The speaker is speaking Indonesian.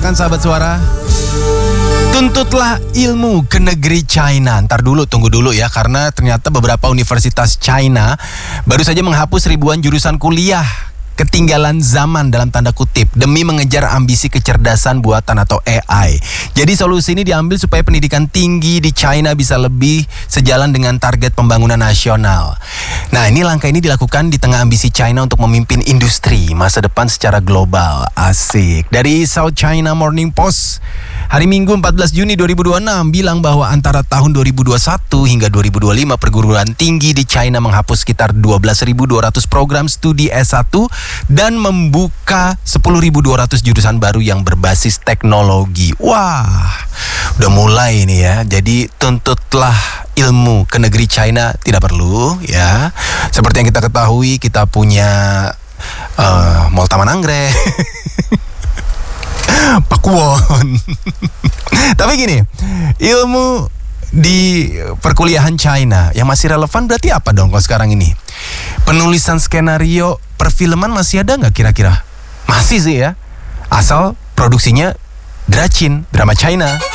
kan sahabat suara? Tuntutlah ilmu ke negeri China. Ntar dulu, tunggu dulu ya, karena ternyata beberapa universitas China baru saja menghapus ribuan jurusan kuliah ketinggalan zaman dalam tanda kutip demi mengejar ambisi kecerdasan buatan atau AI. Jadi solusi ini diambil supaya pendidikan tinggi di China bisa lebih sejalan dengan target pembangunan nasional. Nah, langkah ini dilakukan di tengah ambisi China untuk memimpin industri masa depan secara global. Asik. Dari South China Morning Post hari Minggu 14 Juni 2026 bilang bahwa antara tahun 2021 hingga 2025 perguruan tinggi di China menghapus sekitar 12.200 program studi S1 dan membuka 10.200 jurusan baru yang berbasis teknologi. Wah, udah mulai ini ya. Jadi tuntutlah ilmu ke negeri China tidak perlu ya. Seperti yang kita ketahui, kita punya Mall Taman Anggrek, Pakuwon. Tapi gini, ilmu di perkuliahan China yang masih relevan berarti apa dong kalau sekarang ini? Penulisan skenario perfilman masih ada nggak kira-kira? Masih sih ya, asal produksinya drama China.